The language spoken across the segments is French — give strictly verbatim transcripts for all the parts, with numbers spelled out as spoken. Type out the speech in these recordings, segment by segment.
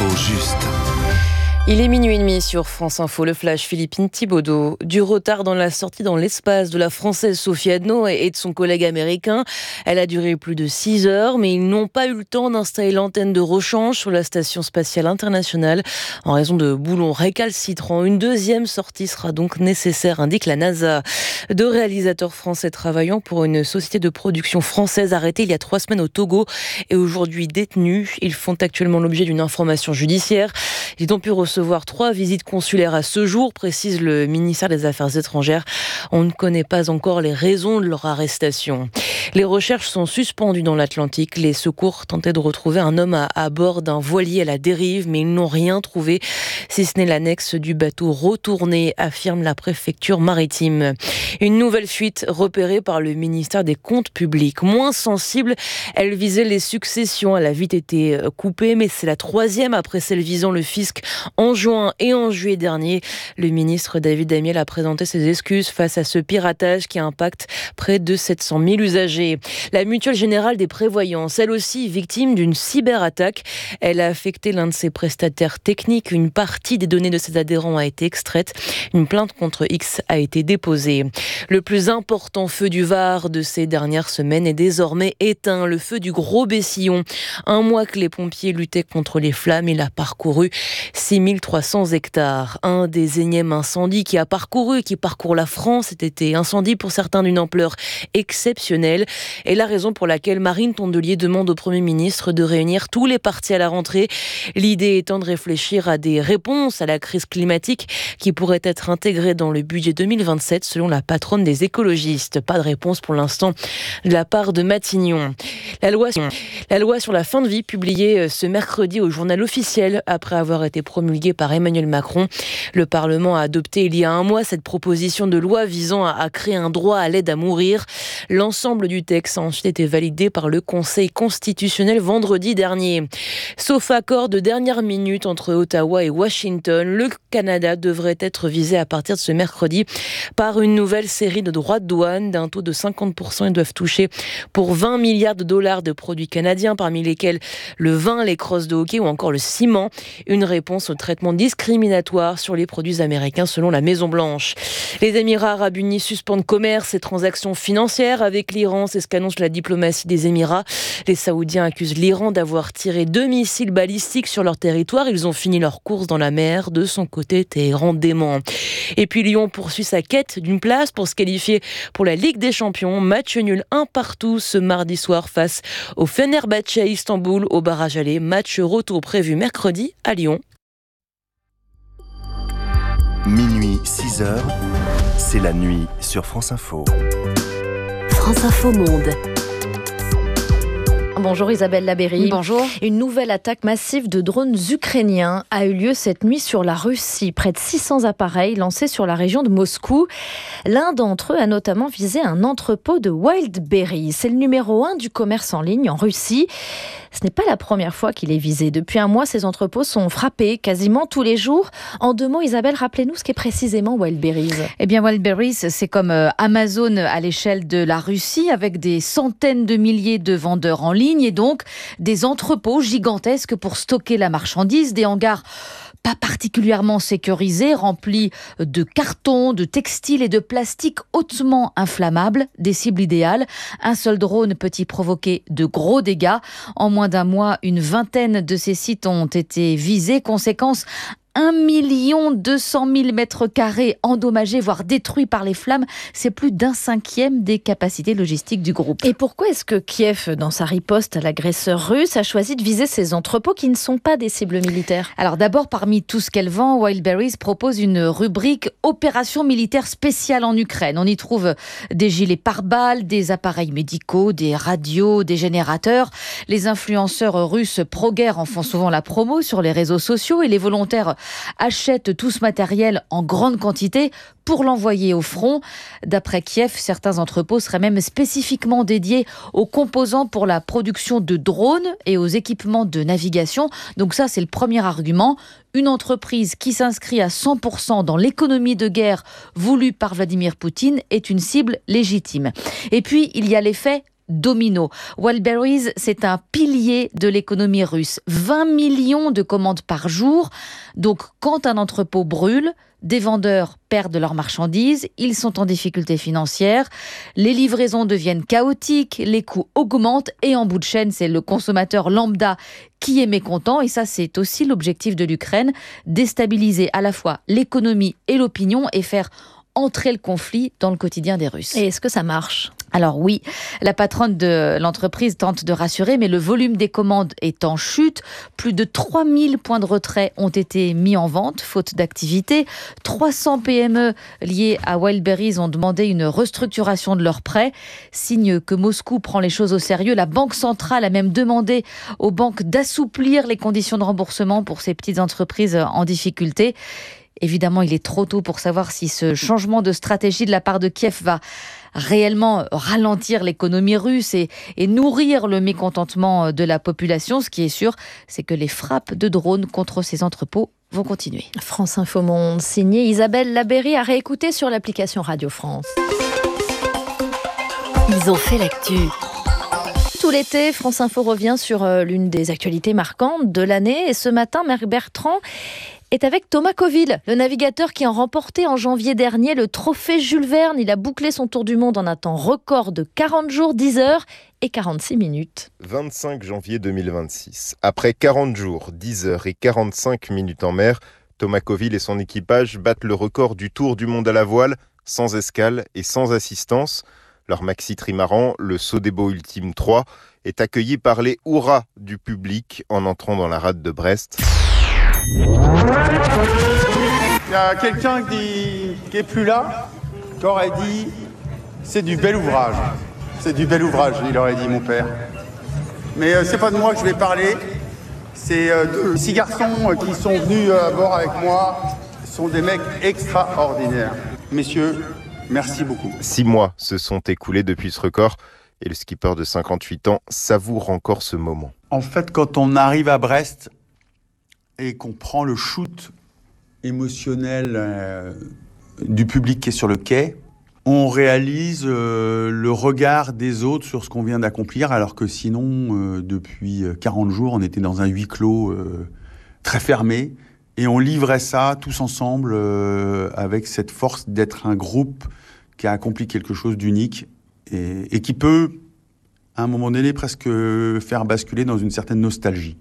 L'info juste. Il est minuit et demi sur France Info, le flash Philippine Thibaudeau. Du retard dans la sortie dans l'espace de la Française Sophie Adno et de son collègue américain. Elle a duré plus de six heures, mais ils n'ont pas eu le temps d'installer l'antenne de rechange sur la Station Spatiale Internationale en raison de boulons récalcitrants. Une deuxième sortie sera donc nécessaire, indique la NASA. Deux réalisateurs français travaillant pour une société de production française arrêtée il y a trois semaines au Togo et aujourd'hui détenus. Ils font actuellement l'objet d'une information judiciaire. Ils ont pu recevoir trois visites consulaires à ce jour, précise le ministère des Affaires étrangères. On ne connaît pas encore les raisons de leur arrestation. Les recherches sont suspendues dans l'Atlantique. Les secours tentaient de retrouver un homme à, à bord d'un voilier à la dérive, mais ils n'ont rien trouvé, si ce n'est l'annexe du bateau retourné, affirme la préfecture maritime. Une nouvelle fuite repérée par le ministère des Comptes publics. Moins sensible, elle visait les successions. Elle a vite été coupée, mais c'est la troisième après celle visant le fisc en juin et en juillet dernier. Le ministre David Amiel a présenté ses excuses face à ce piratage qui impacte près de sept cent mille usagers. La Mutuelle Générale des Prévoyances, elle aussi victime d'une cyberattaque. Elle a affecté l'un de ses prestataires techniques. Une partie des données de ses adhérents a été extraite. Une plainte contre X a été déposée. Le plus important feu du Var de ces dernières semaines est désormais éteint. Le feu du Gros Bessillon. Un mois que les pompiers luttaient contre les flammes, il a parcouru six mille trois cents hectares. Un des énièmes incendies qui a parcouru et qui parcourt la France cet été. Incendie pour certains d'une ampleur exceptionnelle. Et la raison pour laquelle Marine Tondelier demande au Premier ministre de réunir tous les partis à la rentrée. L'idée étant de réfléchir à des réponses à la crise climatique qui pourraient être intégrées dans le budget deux mille vingt-sept selon la patronne des écologistes. Pas de réponse pour l'instant de la part de Matignon. La loi, la loi sur la fin de vie publiée ce mercredi au journal officiel après avoir été promulguée par Emmanuel Macron. Le Parlement a adopté il y a un mois cette proposition de loi visant à, à créer un droit à l'aide à mourir. L'ensemble du texte a ensuite été validé par le Conseil constitutionnel vendredi dernier. Sauf accord de dernière minute entre Ottawa et Washington, le Canada devrait être visé à partir de ce mercredi par une nouvelle série de droits de douane d'un taux de cinquante pour cent. Ils doivent toucher pour vingt milliards de dollars de produits canadiens, parmi lesquels le vin, les crosses de hockey ou encore le ciment. Une réponse au traitement discriminatoire sur les produits américains selon la Maison-Blanche. Les Émirats arabes unis suspendent commerce et transactions financières avec l'Iran, c'est ce qu'annonce la diplomatie des Émirats. Les Saoudiens accusent l'Iran d'avoir tiré deux missiles balistiques sur leur territoire. Ils ont fini leur course dans la mer. De son côté, Téhéran dément. Et puis Lyon poursuit sa quête d'une place pour se qualifier pour la Ligue des Champions. Match nul un partout ce mardi soir face au Fenerbahçe Istanbul au barrage aller. Match retour prévu mercredi à Lyon. Minuit, six heures, c'est la nuit sur France Info. France Info Monde. Bonjour Isabelle Labéry. Bonjour. Une nouvelle attaque massive de drones ukrainiens a eu lieu cette nuit sur la Russie. Près de six cents appareils lancés sur la région de Moscou. L'un d'entre eux a notamment visé un entrepôt de Wildberries. C'est le numéro un du commerce en ligne en Russie. Ce n'est pas la première fois qu'il est visé. Depuis un mois, ces entrepôts sont frappés quasiment tous les jours. En deux mots, Isabelle, rappelez-nous ce qu'est précisément Wildberries. Eh bien, Wildberries, c'est comme Amazon à l'échelle de la Russie, avec des centaines de milliers de vendeurs en ligne et donc des entrepôts gigantesques pour stocker la marchandise, des hangars pas particulièrement sécurisés, remplis de cartons, de textiles et de plastique hautement inflammables, des cibles idéales. Un seul drone peut y provoquer de gros dégâts. En moins d'un mois, une vingtaine de ces sites ont été visés. Conséquence, un million deux cent mille mètres carrés endommagés, voire détruits par les flammes. C'est plus d'un cinquième des capacités logistiques du groupe. Et pourquoi est-ce que Kiev, dans sa riposte à l'agresseur russe, a choisi de viser ces entrepôts qui ne sont pas des cibles militaires ? Alors d'abord, parmi tout ce qu'elle vend, Wildberries propose une rubrique Opération militaire spéciale en Ukraine. On y trouve des gilets pare-balles, des appareils médicaux, des radios, des générateurs. Les influenceurs russes pro-guerre en font souvent la promo sur les réseaux sociaux et les volontaires achètent tout ce matériel en grande quantité pour l'envoyer au front. D'après Kiev, certains entrepôts seraient même spécifiquement dédiés aux composants pour la production de drones et aux équipements de navigation. Donc ça, c'est le premier argument. Une entreprise qui s'inscrit à cent pour cent dans l'économie de guerre voulue par Vladimir Poutine est une cible légitime. Et puis, il y a l'effet domino. Wildberries, c'est un pilier de l'économie russe. vingt millions de commandes par jour. Donc, quand un entrepôt brûle, des vendeurs perdent leurs marchandises, ils sont en difficulté financière, les livraisons deviennent chaotiques, les coûts augmentent et en bout de chaîne, c'est le consommateur lambda qui est mécontent. Et ça, c'est aussi l'objectif de l'Ukraine, déstabiliser à la fois l'économie et l'opinion et faire entrer le conflit dans le quotidien des Russes. Et est-ce que ça marche ? Alors oui, la patronne de l'entreprise tente de rassurer, mais le volume des commandes est en chute. Plus de trois mille points de retrait ont été mis en vente, faute d'activité. trois cents P M E liés à Wildberries ont demandé une restructuration de leurs prêts. Signe que Moscou prend les choses au sérieux. La Banque centrale a même demandé aux banques d'assouplir les conditions de remboursement pour ces petites entreprises en difficulté. Évidemment, il est trop tôt pour savoir si ce changement de stratégie de la part de Kiev va réellement ralentir l'économie russe et, et nourrir le mécontentement de la population. Ce qui est sûr, c'est que les frappes de drones contre ces entrepôts vont continuer. France Info Monde, signé Isabelle Labéry, à réécouter sur l'application Radio France. Ils ont fait l'actu. Tout l'été, France Info revient sur l'une des actualités marquantes de l'année. Et ce matin, Marc Bertrand est avec Thomas Coville, le navigateur qui a remporté en janvier dernier le trophée Jules Verne. Il a bouclé son tour du monde en un temps record de quarante jours, dix heures et quarante-six minutes. vingt-cinq janvier deux mille vingt-six. Après quarante jours, dix heures et quarante-cinq minutes en mer, Thomas Coville et son équipage battent le record du tour du monde à la voile, sans escale et sans assistance. Leur maxi trimaran, le Sodebo Ultime trois, est accueilli par les hurrahs du public en entrant dans la rade de Brest. Il y a quelqu'un qui, qui est plus là, qui aurait dit « c'est du bel ouvrage ». C'est du bel ouvrage, il aurait dit mon père. Mais euh, c'est pas de moi que je vais parler, c'est euh, de six garçons euh, qui sont venus euh, à bord avec moi. Ce sont des mecs extraordinaires. Messieurs, merci beaucoup. Six mois se sont écoulés depuis ce record et le skipper de cinquante-huit ans savoure encore ce moment. En fait, quand on arrive à Brest et qu'on prend le shoot émotionnel euh, du public qui est sur le quai, on réalise euh, le regard des autres sur ce qu'on vient d'accomplir, alors que sinon, euh, depuis quarante jours, on était dans un huis clos euh, très fermé, et on livrait ça tous ensemble euh, avec cette force d'être un groupe qui a accompli quelque chose d'unique et, et qui peut, à un moment donné, presque faire basculer dans une certaine nostalgie.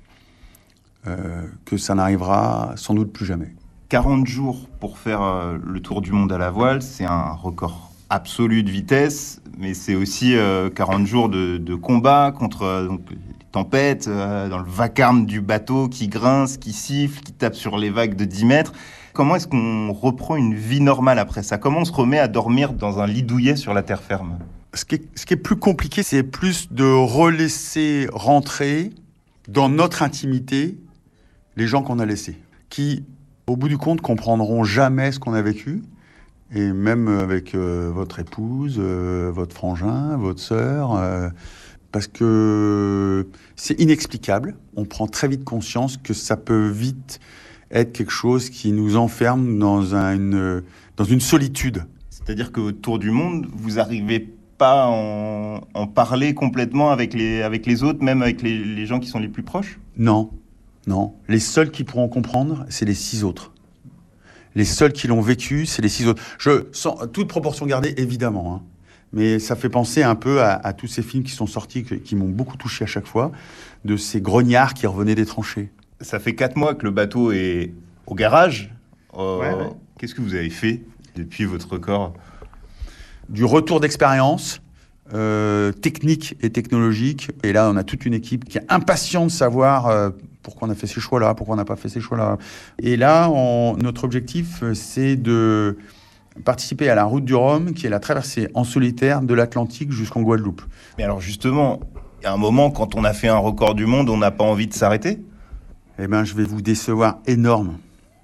Euh, que ça n'arrivera sans doute plus jamais. quarante jours pour faire euh, le tour du monde à la voile, c'est un record absolu de vitesse, mais c'est aussi euh, quarante jours de, de combat contre euh, donc, les tempêtes, euh, dans le vacarme du bateau qui grince, qui siffle, qui tape sur les vagues de dix mètres. Comment est-ce qu'on reprend une vie normale après ça ? Comment on se remet à dormir dans un lit douillet sur la terre ferme ? Ce qui est, ce qui est plus compliqué, c'est plus de relaisser rentrer dans notre intimité les gens qu'on a laissés, qui, au bout du compte, comprendront jamais ce qu'on a vécu, et même avec euh, votre épouse, euh, votre frangin, votre sœur, euh, parce que c'est inexplicable. On prend très vite conscience que ça peut vite être quelque chose qui nous enferme dans, un, une, dans une solitude. C'est-à-dire qu'au tour du monde, vous n'arrivez pas à en, en parler complètement avec les, avec les autres, même avec les, les gens qui sont les plus proches ? Non. Non, les seuls qui pourront comprendre, c'est les six autres. Les seuls qui l'ont vécu, c'est les six autres. Je, sans toute proportion gardée, évidemment, hein, mais ça fait penser un peu à, à tous ces films qui sont sortis, qui, qui m'ont beaucoup touché à chaque fois, de ces grognards qui revenaient des tranchées. Ça fait quatre mois que le bateau est au garage. Euh, ouais, ouais. Qu'est-ce que vous avez fait depuis votre record ? Du retour d'expérience, euh, technique et technologique. Et là, on a toute une équipe qui est impatiente de savoir... Euh, pourquoi on a fait ces choix-là, pourquoi on n'a pas fait ces choix-là. Et là, on, notre objectif, c'est de participer à la route du Rhum, qui est la traversée en solitaire de l'Atlantique jusqu'en Guadeloupe. Mais alors justement, il y a un moment, quand on a fait un record du monde, on n'a pas envie de s'arrêter ? Eh bien, je vais vous décevoir énorme.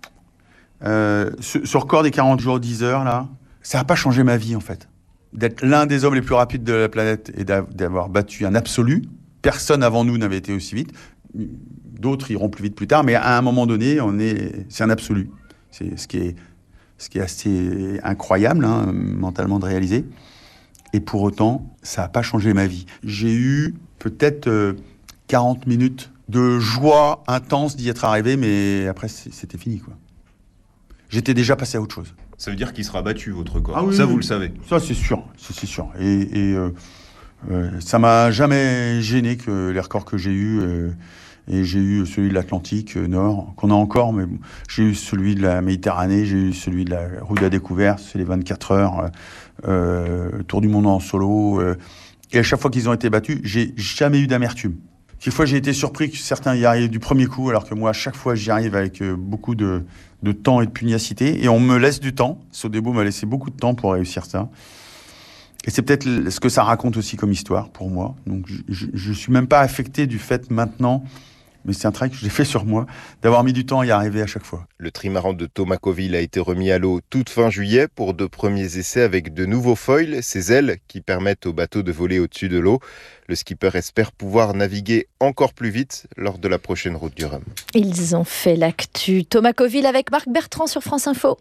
Euh, ce, ce record des quarante jours, dix heures, là, ça n'a pas changé ma vie, en fait. D'être l'un des hommes les plus rapides de la planète et d'avoir battu un absolu. Personne avant nous n'avait été aussi vite. D'autres iront plus vite plus tard, mais à un moment donné, on est, c'est un absolu. C'est ce qui est, ce qui est assez incroyable, hein, mentalement, de réaliser. Et pour autant, ça n'a pas changé ma vie. J'ai eu peut-être euh, quarante minutes de joie intense d'y être arrivé, mais après, c'était fini, quoi. J'étais déjà passé à autre chose. Ça veut dire qu'il sera battu, votre corps. Ah oui, ça, oui. Vous le savez. Ça, c'est sûr. Ça, c'est sûr. Et, et euh, euh, ça m'a jamais gêné que les records que j'ai eus. Euh, et j'ai eu celui de l'Atlantique euh, Nord, qu'on a encore, mais bon, j'ai eu celui de la Méditerranée, j'ai eu celui de la route de la découverte, c'est les vingt-quatre heures, euh, Tour du monde en solo. Euh, et à chaque fois qu'ils ont été battus, j'ai jamais eu d'amertume. Quelquefois, j'ai été surpris que certains y arrivent du premier coup, alors que moi, à chaque fois, j'y arrive avec euh, beaucoup de, de temps et de pugnacité. Et on me laisse du temps. Sodebo m'a laissé beaucoup de temps pour réussir ça. Et c'est peut-être ce que ça raconte aussi comme histoire pour moi. Donc, je ne suis même pas affecté du fait maintenant, mais c'est un travail que j'ai fait sur moi, d'avoir mis du temps à y arriver à chaque fois. Le trimaran de Thomas Coville a été remis à l'eau toute fin juillet pour deux premiers essais avec de nouveaux foils, ces ailes qui permettent au bateau de voler au-dessus de l'eau. Le skipper espère pouvoir naviguer encore plus vite lors de la prochaine route du Rhum. Ils ont fait l'actu. Thomas Coville avec Marc Bertrand sur France Info.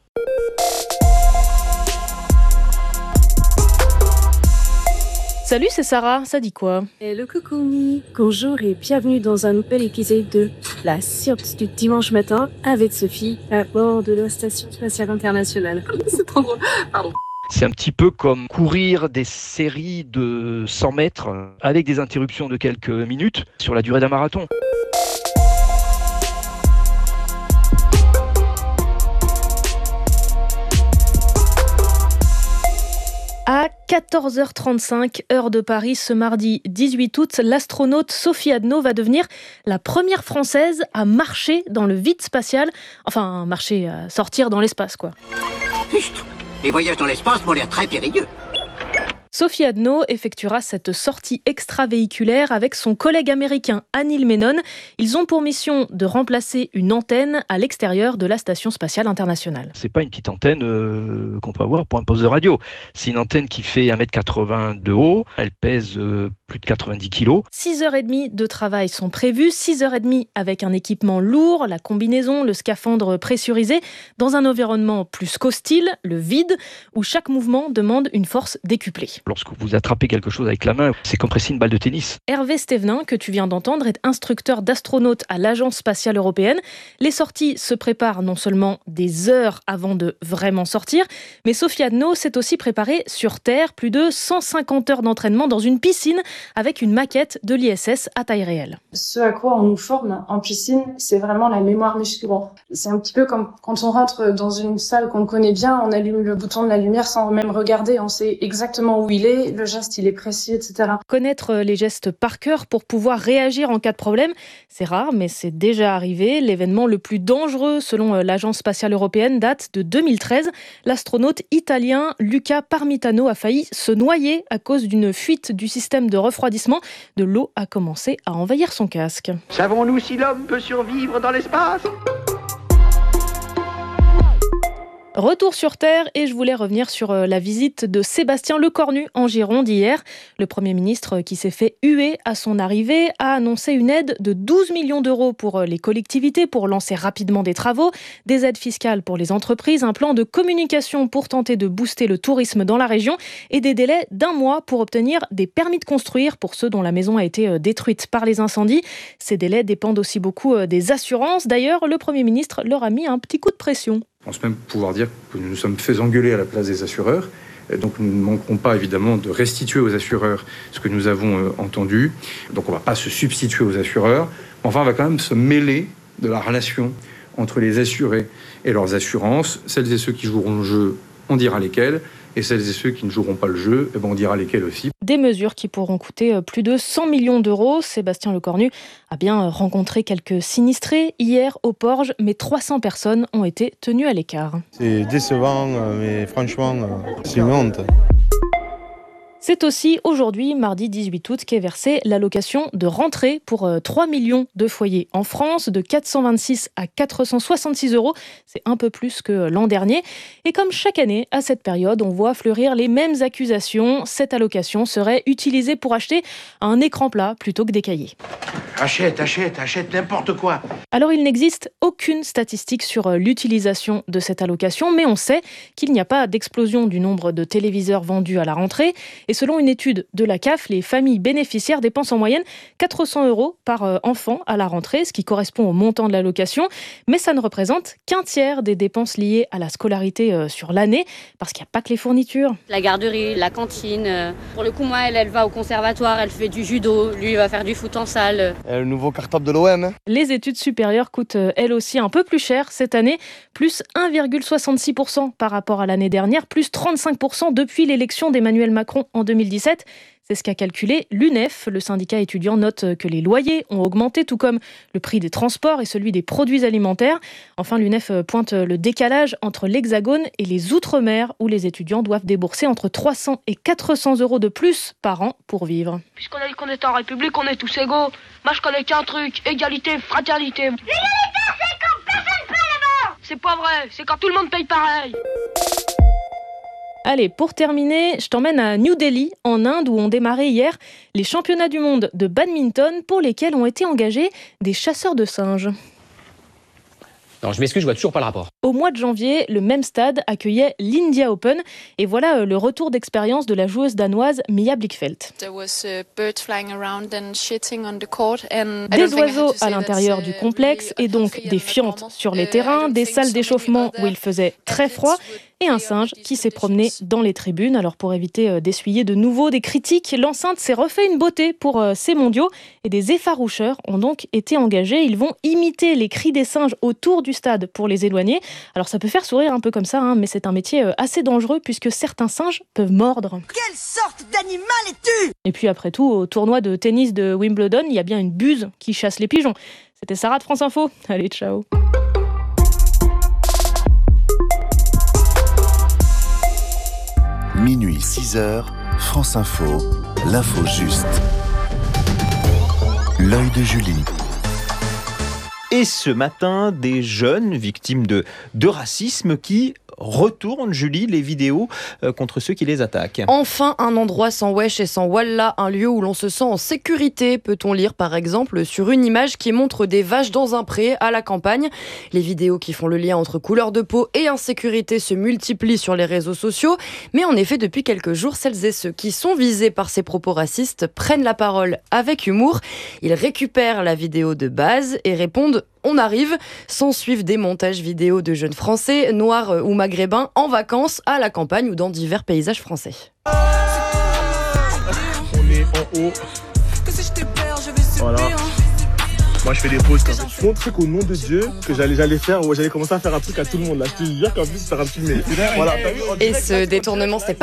Salut, c'est Sarah, ça dit quoi? Hello coucou, bonjour et bienvenue dans un nouvel épisode de La Science du dimanche matin avec Sophie à bord de la Station Spatiale Internationale. C'est trop drôle, pardon. C'est un petit peu comme courir des séries de cent mètres avec des interruptions de quelques minutes sur la durée d'un marathon. À quatorze heures trente-cinq, heure de Paris, ce mardi dix-huit août, l'astronaute Sophie Adno va devenir la première Française à marcher dans le vide spatial. Enfin, marcher, à sortir dans l'espace, quoi. Juste, les voyages dans l'espace m'ont l'air très périlleux. Sophie Adno effectuera cette sortie extravéhiculaire avec son collègue américain Anil Menon. Ils ont pour mission de remplacer une antenne à l'extérieur de la Station Spatiale Internationale. C'est pas une petite antenne euh, qu'on peut avoir pour un poste de radio. C'est une antenne qui fait un mètre quatre-vingts de haut. Elle pèse euh, plus de quatre-vingt-dix kilos. six heures trente de travail sont prévues. six heures trente avec un équipement lourd, la combinaison, le scaphandre pressurisé, dans un environnement plus qu'hostile, le vide, où chaque mouvement demande une force décuplée. Lorsque vous attrapez quelque chose avec la main, c'est comme presser une balle de tennis. Hervé Stevenin, que tu viens d'entendre, est instructeur d'astronautes à l'Agence spatiale européenne. Les sorties se préparent non seulement des heures avant de vraiment sortir, mais Sophie Adno s'est aussi préparée sur Terre, plus de cent cinquante heures d'entraînement dans une piscine avec une maquette de l'I S S à taille réelle. Ce à quoi on nous forme en piscine, c'est vraiment la mémoire musculaire. C'est un petit peu comme quand on rentre dans une salle qu'on connaît bien, on allume le bouton de la lumière sans même regarder, on sait exactement où il est, le geste il est précis, et cetera. Connaître les gestes par cœur pour pouvoir réagir en cas de problème, c'est rare, mais c'est déjà arrivé. L'événement le plus dangereux, selon l'Agence spatiale européenne, date de deux mille treize. L'astronaute italien Luca Parmitano a failli se noyer à cause d'une fuite du système de refroidissement. De l'eau a commencé à envahir son casque. Savons-nous si l'homme peut survivre dans l'espace ? Retour sur Terre et je voulais revenir sur la visite de Sébastien Lecornu en Gironde hier. Le Premier ministre qui s'est fait huer à son arrivée a annoncé une aide de douze millions d'euros pour les collectivités pour lancer rapidement des travaux, des aides fiscales pour les entreprises, un plan de communication pour tenter de booster le tourisme dans la région et des délais d'un mois pour obtenir des permis de construire pour ceux dont la maison a été détruite par les incendies. Ces délais dépendent aussi beaucoup des assurances. D'ailleurs, le Premier ministre leur a mis un petit coup de pression. Je pense même pouvoir dire que nous nous sommes fait engueuler à la place des assureurs. Donc nous ne manquerons pas évidemment de restituer aux assureurs ce que nous avons entendu. Donc on ne va pas se substituer aux assureurs. Enfin, on va quand même se mêler de la relation entre les assurés et leurs assurances. Celles et ceux qui joueront le jeu, on dira lesquels. Et celles et ceux qui ne joueront pas le jeu, eh ben on dira lesquels aussi. Des mesures qui pourront coûter plus de cent millions d'euros. Sébastien Lecornu a bien rencontré quelques sinistrés hier au Porge, mais trois cents personnes ont été tenues à l'écart. C'est décevant, mais franchement, c'est une honte. C'est aussi aujourd'hui, mardi dix-huit août, qu'est versée l'allocation de rentrée pour trois millions de foyers en France, de quatre cent vingt-six à quatre cent soixante-six euros. C'est un peu plus que l'an dernier. Et comme chaque année, à cette période, on voit fleurir les mêmes accusations. Cette allocation serait utilisée pour acheter un écran plat plutôt que des cahiers. Achète, achète, achète n'importe quoi. Alors il n'existe aucune statistique sur l'utilisation de cette allocation, mais on sait qu'il n'y a pas d'explosion du nombre de téléviseurs vendus à la rentrée Et selon une étude de la C A F, les familles bénéficiaires dépensent en moyenne quatre cents euros par enfant à la rentrée, ce qui correspond au montant de l'allocation. Mais ça ne représente qu'un tiers des dépenses liées à la scolarité sur l'année, parce qu'il n'y a pas que les fournitures. La garderie, la cantine. Pour le coup, moi, elle, elle va au conservatoire, elle fait du judo, lui, il va faire du foot en salle. Et le nouveau cartable de l'O M. Hein. Les études supérieures coûtent, elles aussi, un peu plus cher cette année, plus un virgule soixante-six pour cent par rapport à l'année dernière, plus trente-cinq pour cent depuis l'élection d'Emmanuel Macron en deux mille dix-sept. C'est ce qu'a calculé l'U N E F. Le syndicat étudiant note que les loyers ont augmenté, tout comme le prix des transports et celui des produits alimentaires. Enfin, l'U N E F pointe le décalage entre l'Hexagone et les Outre-mer, où les étudiants doivent débourser entre trois cents et quatre cents euros de plus par an pour vivre. Puisqu'on a dit qu'on était en République, on est tous égaux. Moi, je connais qu'un truc, égalité, fraternité. L'égalité, c'est quand personne paye là-bas. C'est pas vrai, c'est quand tout le monde paye pareil. Allez, pour terminer, je t'emmène à New Delhi, en Inde, où ont démarré hier les championnats du monde de badminton pour lesquels ont été engagés des chasseurs de singes. Non, je m'excuse, je vois toujours pas le rapport. Au mois de janvier, le même stade accueillait l'India Open. Et voilà le retour d'expérience de la joueuse danoise Mia Blichfeldt. Des oiseaux à l'intérieur du complexe et donc des fientes sur les terrains, des salles d'échauffement où il faisait très froid et un singe qui s'est promené dans les tribunes. Alors pour éviter d'essuyer de nouveau des critiques, l'enceinte s'est refait une beauté pour ces mondiaux et des effaroucheurs ont donc été engagés. Ils vont imiter les cris des singes autour du stade pour les éloigner. Alors ça peut faire sourire un peu comme ça, hein, mais c'est un métier assez dangereux puisque certains singes peuvent mordre. Quelle sorte d'animal es-tu ? Et puis après tout, au tournoi de tennis de Wimbledon, il y a bien une buse qui chasse les pigeons. C'était Sarah de France Info. Allez, ciao. Minuit six heures, France Info, l'info juste. L'œil de Julie. Et ce matin, des jeunes victimes de, de racisme qui retournent, Julie, les vidéos euh, contre ceux qui les attaquent. Enfin, un endroit sans wesh et sans wallah, un lieu où l'on se sent en sécurité, peut-on lire par exemple sur une image qui montre des vaches dans un pré à la campagne. Les vidéos qui font le lien entre couleur de peau et insécurité se multiplient sur les réseaux sociaux, mais en effet, depuis quelques jours, celles et ceux qui sont visés par ces propos racistes prennent la parole avec humour. Ils récupèrent la vidéo de base et répondent « On arrive », s'en suivent des montages vidéo de jeunes Français, noirs ou maghrébins, en vacances, à la campagne ou dans divers paysages français. On est en haut. Voilà. Moi je fais des pauses quand même. Je montre qu'au nom de Dieu que j'allais, j'allais faire, ouais, j'allais commencer à faire un truc à tout le monde là. Je te jure qu'en plus ça va me filmer. Voilà, et ce détournement, c'est